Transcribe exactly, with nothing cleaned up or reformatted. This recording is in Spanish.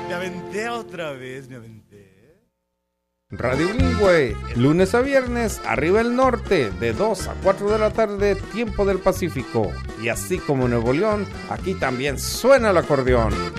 Me aventé otra vez, me aventé. Radio Bilingüe, lunes a viernes, arriba el norte, de dos a cuatro de la tarde, tiempo del Pacífico. Y así como Nuevo León, aquí también suena el acordeón.